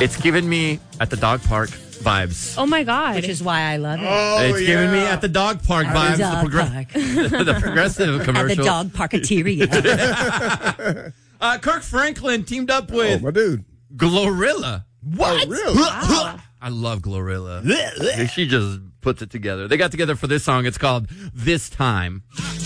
It's giving me at the dog park vibes. Oh my God. Which is why I love it. It's giving me at the dog park vibes. Dog park. The progressive commercial. At the dog parketeria. Kirk Franklin teamed up with my dude. Glorilla. What? Oh, really? Wow. I love Glorilla. She just puts it together. They got together for this song. It's called This Time.